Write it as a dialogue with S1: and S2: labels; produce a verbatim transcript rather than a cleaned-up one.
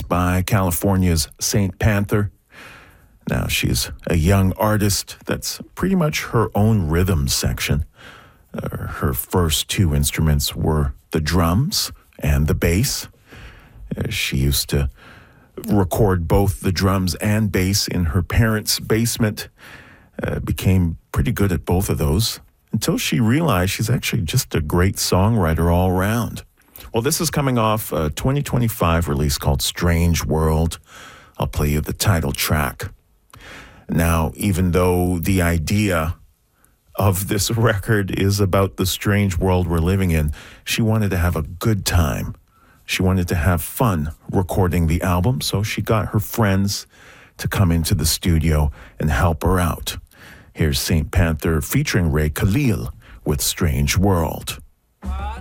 S1: by California's Saint Panther. Now she's a young artist that's pretty much her own rhythm section. Uh, her first two instruments were the drums and the bass. Uh, she used to record both the drums and bass in her parents' basement. Uh, became pretty good at both of those until she realized she's actually just a great songwriter all around. Well, this is coming off a twenty twenty-five release called Strange World. I'll play you the title track. Now, even though the idea of this record is about the strange world we're living in, she wanted to have a good time. She wanted to have fun recording the album, so she got her friends to come into the studio and help her out. Here's Saint Panther featuring Ray Khalil with Strange World.